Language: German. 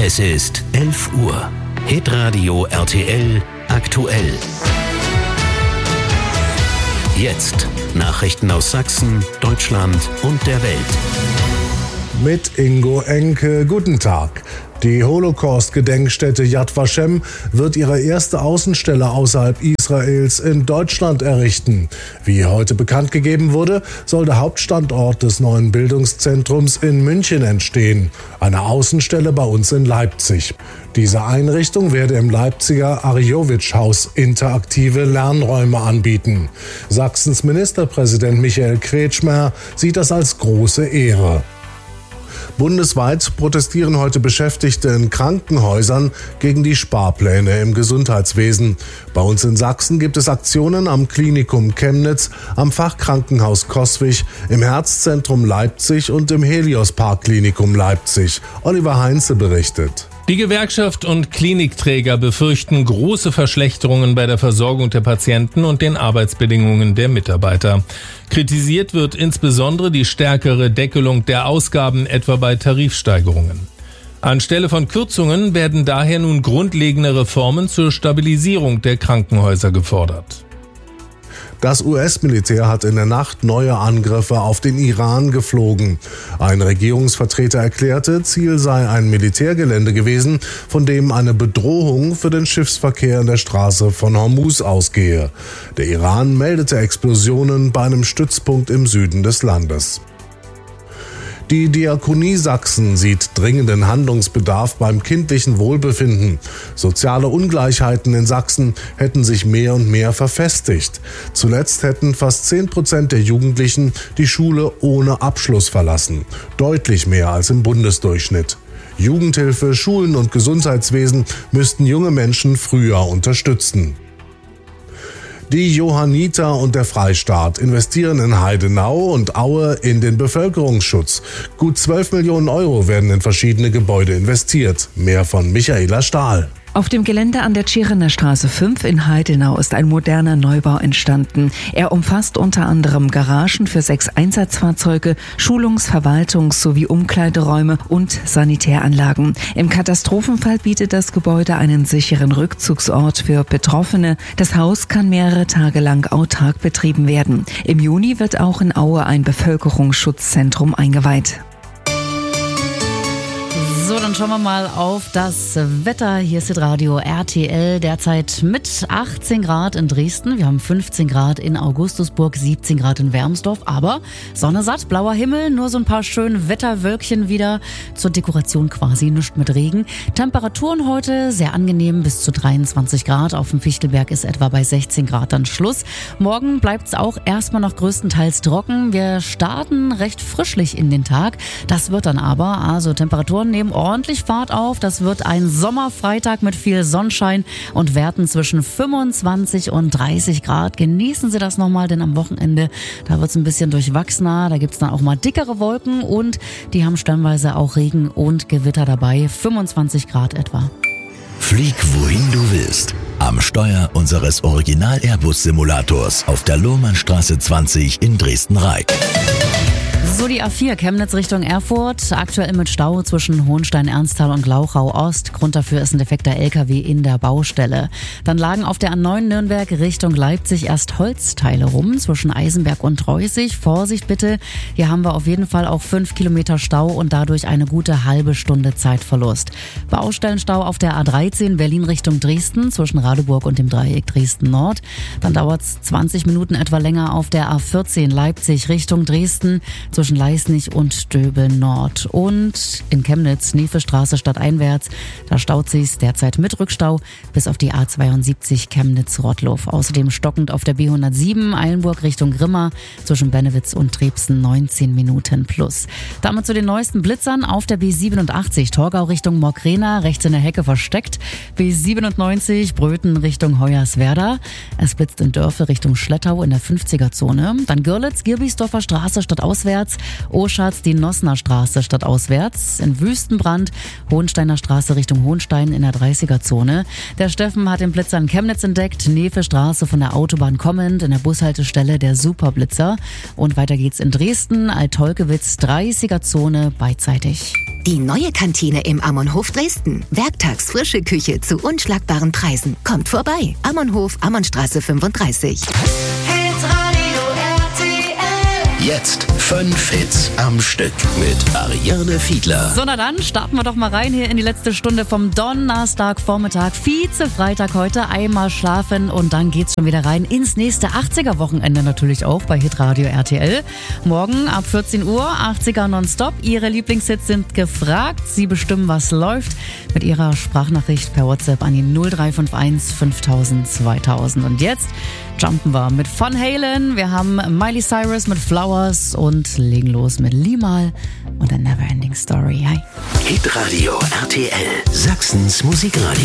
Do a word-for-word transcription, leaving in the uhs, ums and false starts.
Es ist elf Uhr. Hitradio R T L aktuell. Jetzt Nachrichten aus Sachsen, Deutschland und der Welt. Mit Ingo Enke, guten Tag. Die Holocaust-Gedenkstätte Yad Vashem wird ihre erste Außenstelle außerhalb Israels in Deutschland errichten. Wie heute bekannt gegeben wurde, soll der Hauptstandort des neuen Bildungszentrums in München entstehen. Eine Außenstelle bei uns in Leipzig. Diese Einrichtung werde im Leipziger Arjowitsch-Haus interaktive Lernräume anbieten. Sachsens Ministerpräsident Michael Kretschmer sieht das als große Ehre. Bundesweit protestieren heute Beschäftigte in Krankenhäusern gegen die Sparpläne im Gesundheitswesen. Bei uns in Sachsen gibt es Aktionen am Klinikum Chemnitz, am Fachkrankenhaus Coswig, im Herzzentrum Leipzig und im Helios-Park-Klinikum Leipzig. Oliver Heinze berichtet. Die Gewerkschaft und Klinikträger befürchten große Verschlechterungen bei der Versorgung der Patienten und den Arbeitsbedingungen der Mitarbeiter. Kritisiert wird insbesondere die stärkere Deckelung der Ausgaben, etwa bei Tarifsteigerungen. Anstelle von Kürzungen werden daher nun grundlegende Reformen zur Stabilisierung der Krankenhäuser gefordert. Das U S-Militär hat in der Nacht neue Angriffe auf den Iran geflogen. Ein Regierungsvertreter erklärte, Ziel sei ein Militärgelände gewesen, von dem eine Bedrohung für den Schiffsverkehr in der Straße von Hormuz ausgehe. Der Iran meldete Explosionen bei einem Stützpunkt im Süden des Landes. Die Diakonie Sachsen sieht dringenden Handlungsbedarf beim kindlichen Wohlbefinden. Soziale Ungleichheiten in Sachsen hätten sich mehr und mehr verfestigt. Zuletzt hätten fast zehn Prozent der Jugendlichen die Schule ohne Abschluss verlassen. Deutlich mehr als im Bundesdurchschnitt. Jugendhilfe, Schulen und Gesundheitswesen müssten junge Menschen früher unterstützen. Die Johanniter und der Freistaat investieren in Heidenau und Aue in den Bevölkerungsschutz. Gut zwölf Millionen Euro werden in verschiedene Gebäude investiert. Mehr von Michaela Stahl. Auf dem Gelände an der Tschiriner Straße fünf in Heidenau ist ein moderner Neubau entstanden. Er umfasst unter anderem Garagen für sechs Einsatzfahrzeuge, Schulungs-, Verwaltungs- sowie Umkleideräume und Sanitäranlagen. Im Katastrophenfall bietet das Gebäude einen sicheren Rückzugsort für Betroffene. Das Haus kann mehrere Tage lang autark betrieben werden. Im Juni wird auch in Aue ein Bevölkerungsschutzzentrum eingeweiht. So, dann schauen wir mal auf das Wetter. Hier ist das Radio R T L, derzeit mit achtzehn Grad in Dresden. Wir haben fünfzehn Grad in Augustusburg, siebzehn Grad in Wermsdorf. Aber Sonne satt, blauer Himmel, nur so ein paar schöne Wetterwölkchen wieder. Zur Dekoration quasi, nichts mit Regen. Temperaturen heute sehr angenehm, bis zu dreiundzwanzig Grad. Auf dem Fichtelberg ist etwa bei sechzehn Grad dann Schluss. Morgen bleibt es auch erstmal noch größtenteils trocken. Wir starten recht frischlich in den Tag. Das wird dann aber, also Temperaturen nehmen ordentlich Fahrt auf. Das wird ein Sommerfreitag mit viel Sonnenschein und Werten zwischen fünfundzwanzig und dreißig Grad. Genießen Sie das nochmal, denn am Wochenende, da wird es ein bisschen durchwachsener. Da gibt es dann auch mal dickere Wolken und die haben stellenweise auch Regen und Gewitter dabei. fünfundzwanzig Grad etwa. Flieg wohin du willst. Am Steuer unseres Original-Airbus-Simulators auf der Lohmannstraße zwanzig in Dresden-Reik. So, die A vier Chemnitz Richtung Erfurt, aktuell mit Stau zwischen Hohenstein-Ernsthal und Glauchau-Ost. Grund dafür ist ein defekter L K W in der Baustelle. Dann lagen auf der A neun Nürnberg Richtung Leipzig erst Holzteile rum zwischen Eisenberg und Treusig. Vorsicht bitte, hier haben wir auf jeden Fall auch fünf Kilometer Stau und dadurch eine gute halbe Stunde Zeitverlust. Baustellenstau auf der A dreizehn Berlin Richtung Dresden zwischen Radeburg und dem Dreieck Dresden-Nord. Dann dauert es zwanzig Minuten etwa länger auf der A vierzehn Leipzig Richtung Dresden zwischen Leisnig und Döbel-Nord. Und in Chemnitz, Nevestraße stadteinwärts, da staut sich's derzeit mit Rückstau bis auf die A zweiundsiebzig Chemnitz-Rottloff. Außerdem stockend auf der B hundertsieben Eilenburg Richtung Grimma zwischen Bennewitz und Trebsen neunzehn Minuten plus. Damit zu den neuesten Blitzern auf der B siebenundachtzig Torgau Richtung Morkrena, rechts in der Hecke versteckt. B siebenundneunzig Bröthen Richtung Hoyerswerda. Es blitzt in Dörfe Richtung Schlettau in der fünfziger Zone. Dann Görlitz, Girbisdorfer Straße stadtauswärts abwärts, Oschatz die Nossner Straße stadtauswärts, in Wüstenbrand, Hohensteiner Straße Richtung Hohenstein in der dreißiger-Zone. Der Steffen hat den Blitzer in Chemnitz entdeckt, Nefe Straße von der Autobahn kommend, in der Bushaltestelle der Superblitzer. Und weiter geht's in Dresden, Alt-Tolkewitz, dreißiger-Zone beidseitig. Die neue Kantine im Ammonhof Dresden. Werktags frische Küche zu unschlagbaren Preisen. Kommt vorbei. Ammonhof, Ammonnstraße fünfunddreißig. Jetzt fünf Hits am Stück mit Ariane Fiedler. So, na dann starten wir doch mal rein hier in die letzte Stunde vom Donnerstagvormittag. Vize-Freitag heute. Einmal schlafen und dann geht's schon wieder rein ins nächste achtziger-Wochenende natürlich auch bei Hitradio R T L. Morgen ab vierzehn Uhr, achtziger nonstop. Ihre Lieblingshits sind gefragt. Sie bestimmen, was läuft mit Ihrer Sprachnachricht per WhatsApp an die null drei fünf eins fünftausend zweitausend. Und jetzt jumpen wir mit Van Halen. Wir haben Miley Cyrus mit Flowers und legen los mit Limal und A Neverending Story. Hi. Hitradio R T L, Sachsens Musikradio.